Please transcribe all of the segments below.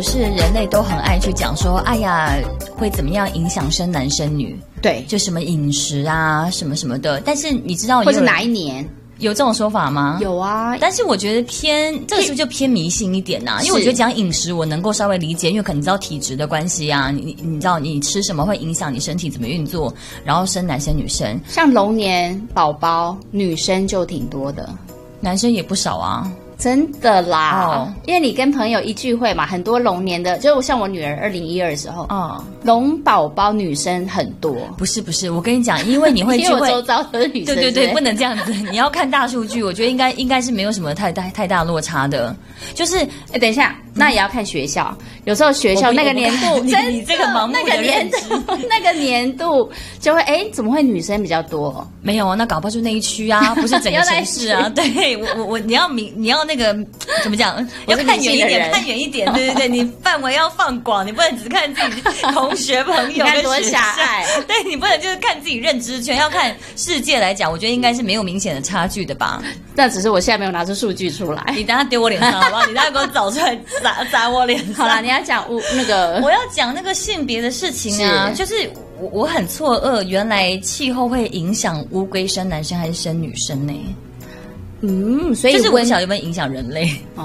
是人类都很爱去讲说，哎呀，会怎么样影响生男生女？ 对， 就什么饮食啊，什么什么的。但是你知道， 或是哪一年有这种说法吗？ 有啊， 但是我觉得这个是不是就偏迷信一点啊？因为我觉得讲饮食我能够稍微理解，因为可能你知道体质的关系啊，你知道你吃什么会影响你身体怎么运作，然后生男生女生， 像龙年宝宝女生就挺多的， 男生也不少啊。 真的啦，因为你跟朋友一聚会嘛，很多龙年的，就像我女儿2012的时候，龙宝宝女生很多。 不是，我跟你讲，因为你会聚会， 因为我周遭都是女生， 对，不能这样子。你要看大数据，我觉得应该是没有什么太大落差的。就是， 等一下，那也要看学校，有时候学校那个年度， 你这个盲目的认知， 那个年度就会，怎么会女生比较多？ 没有，那搞不好就那一区啊，不是整个城市啊。对，你要那个怎么讲？要看远一点，看远一点。对，你范围要放广，你不能只看自己同学朋友跟多狭隘。 对，你不能就是看自己认知圈，要看世界来讲，我觉得应该是没有明显的差距的吧。 那只是我现在没有拿出数据出来， 你等下丢我脸上好不好？你等下给我找出来砸我脸上。 好啦，你要讲那个， 我要讲那个性别的事情啊，就是我很错愕，原来气候会影响乌龟生男生还是生女生呢？ 所以就是我不晓得有没有影响人类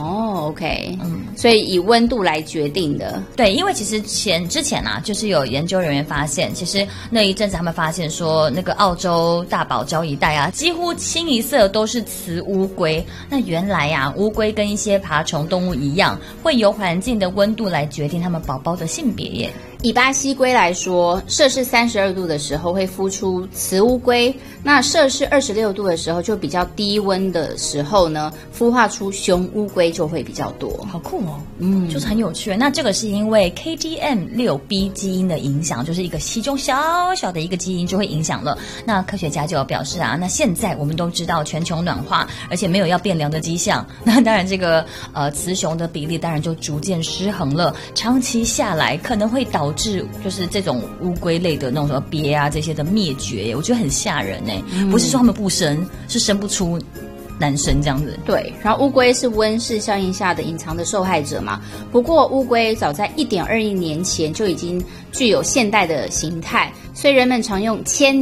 OK，所以以温度来决定的。 对，因为其实之前啊，就是有研究人员发现，其实那一阵子他们发现说，那个澳洲大堡礁一带啊，几乎清一色都是雌乌龟。那原来啊，乌龟跟一些爬虫动物一样，会由环境的温度来决定它们宝宝的性别耶。 以巴西龟来说，摄氏32度的时候会孵出雌乌龟，那摄氏26度的时候就比较低温的时候呢，孵化出雄乌龟就会比较多。 好酷哦，就是很有趣。那这个是因为 KTM6B 基因的影响，就是一个其中小小的一个基因就会影响了。那科学家就有表示啊，那现在我们都知道全球暖化，而且没有要变凉的迹象，那当然这个雌雄的比例当然就逐渐失衡了，长期下来可能会导致就是这种乌龟类的那种什么鳖啊这些的灭绝，我觉得很吓人哎，不是说他们不生，是生不出男生这样子。 对，然后乌龟是温室效应下的隐藏的受害者嘛。不过乌龟早在1.2亿年前就已经具有现代的形态，所以人们常用1000